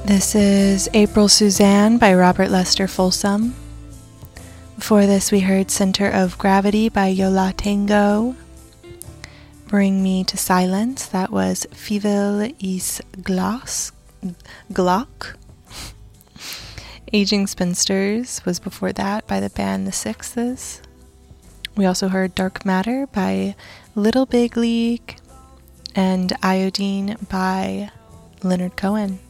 This is April Suzanne by Robert Lester Folsom. Before this, we heard Center of Gravity by Yo La Tengo. Bring Me to Silence, that was Fievel is Glock. Aging Spinsters was before that by the band The Sixes. We also heard Dark Matter by Little Big League and Iodine by Leonard Cohen.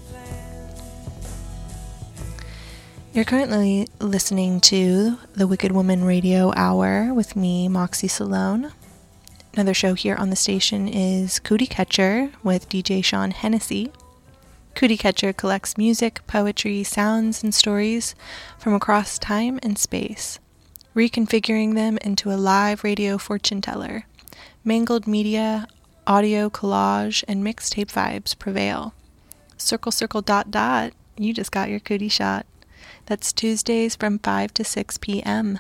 You're currently listening to the Wicked Woman Radio Hour with me, Moxie Salone. Another show here on the station is Cootie Catcher with DJ Sean Hennessy. Cootie Catcher collects music, poetry, sounds, and stories from across time and space, reconfiguring them into a live radio fortune teller. Mangled media, audio collage, and mixtape vibes prevail. Circle, circle, dot, dot, you just got your cootie shot. That's Tuesdays from 5 to 6 p.m.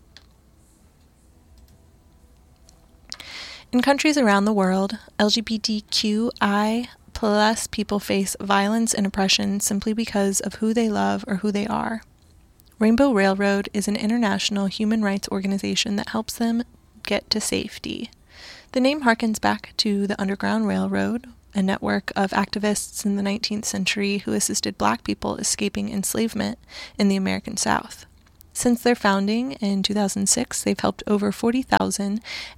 In countries around the world, LGBTQI plus people face violence and oppression simply because of who they love or who they are. Rainbow Railroad is an international human rights organization that helps them get to safety. The name harkens back to the Underground Railroad, a network of activists in the 19th century who assisted Black people escaping enslavement in the American South. Since their founding in 2006, they've helped over 40,000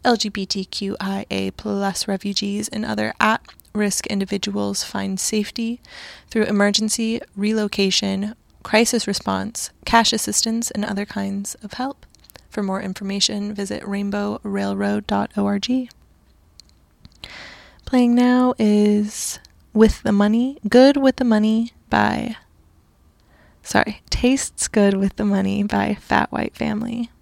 LGBTQIA+ refugees and other at-risk individuals find safety through emergency relocation, crisis response, cash assistance, and other kinds of help. For more information, visit rainbowrailroad.org. Playing now is Tastes Good with the Money by Fat White Family.